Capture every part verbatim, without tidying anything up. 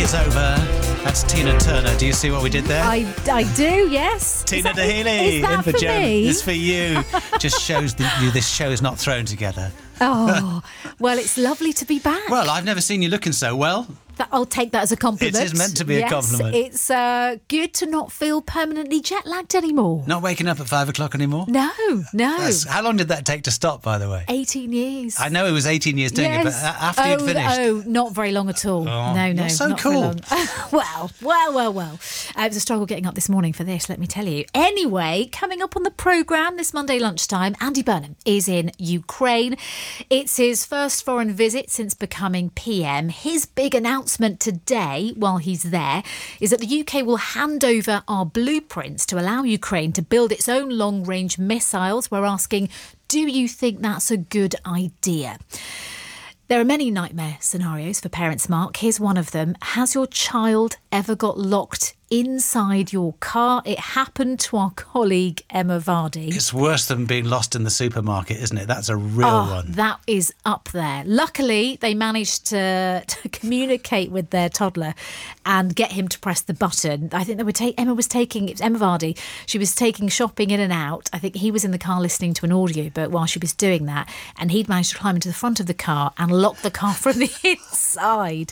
is over. That's Tina Turner. Do you see what we did there? I, I do, yes. Tina is that, Dahealy. Is that in for, for Gem. me? It's for you. Just shows that you, this show is not thrown together. Oh, well, it's lovely to be back. Well, I've never seen you looking so well. That, I'll take that as a compliment. It is meant to be yes, a compliment. It's uh, good to not feel permanently jet-lagged anymore. Not waking up at five o'clock anymore? No, no. That's, how long did that take to stop, by the way? eighteen years. I know it was eighteen years doing yes. it, but after oh, you'd finished... Oh, not very long at all. Oh, no, no. You're so not cool. Very long. well, well, well, well. Uh, it was a struggle getting up this morning for this, let me tell you. Anyway, coming up on the programme this Monday lunchtime, Andy Burnham is in Ukraine. It's his first foreign visit since becoming P M. His big announcement today, while he's there, is that the U K will hand over our blueprints to allow Ukraine to build its own long-range missiles. We're asking, do you think that's a good idea? There are many nightmare scenarios for parents, Mark. Here's one of them. Has your child ever got locked inside your car? It happened to our colleague Emma Vardy. It's worse than being lost in the supermarket, isn't it? That's a real oh, one. That is up there. Luckily, they managed to, to communicate with their toddler and get him to press the button. I think they were ta- Emma was taking, it was Emma Vardy, she was taking shopping in and out. I think he was in the car listening to an audiobook while she was doing that, and he'd managed to climb into the front of the car and lock the car from the inside.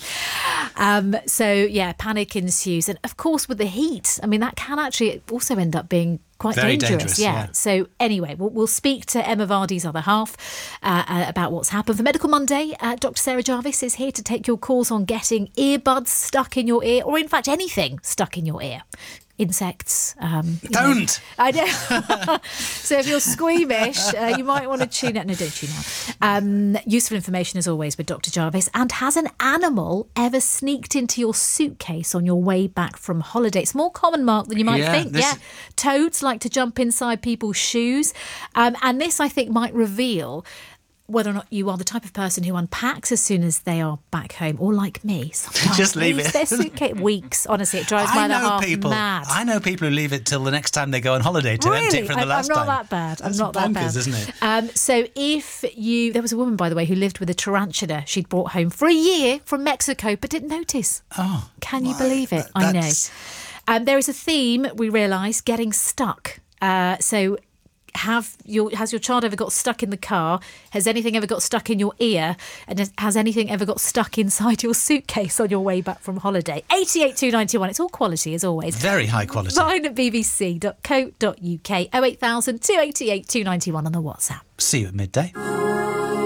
Um, so, yeah, panic ensues. And, of course, with the heat, I mean, that can actually also end up being quite Very dangerous. dangerous, yeah. yeah. So anyway, we'll, we'll speak to Emma Vardy's other half uh, uh, about what's happened. For Medical Monday, uh, Doctor Sarah Jarvis is here to take your calls on getting earbuds stuck in your ear, or in fact anything stuck in your ear. Insects. Um, Don't! Know. I know. So if you're squeamish, uh, you might want to tune out. No, don't tune out. Um, useful information as always with Doctor Jarvis. And has an animal ever sneaked into your suitcase on your way back from holiday? It's more common, Mark, than you might Yeah, think. this- Yeah. Toads like to jump inside people's shoes. Um, and this, I think, might reveal whether or not you are the type of person who unpacks as soon as they are back home, or like me, sometimes Just leave leaves it. their suitcase weeks. Honestly, it drives my I other know half people. mad. I know people who leave it till the next time they go on holiday to Really? empty it from the I'm, last I'm not time. that bad. That's I'm not bonkers, that bad, isn't it? Um, so if you, there was a woman, by the way, who lived with a tarantula she'd brought home for a year from Mexico, but didn't notice. Oh, Can you my- believe it? that- I know. that's- Um, there is a theme, we realise, getting stuck. Uh, so. Have your has your child ever got stuck in the car? Has anything ever got stuck in your ear? And has, has anything ever got stuck inside your suitcase on your way back from holiday? eight eight two nine one. It's all quality as always. Very high quality. Line at b b c dot co dot u k. oh eight thousand two eight eight two nine one on the WhatsApp. See you at midday.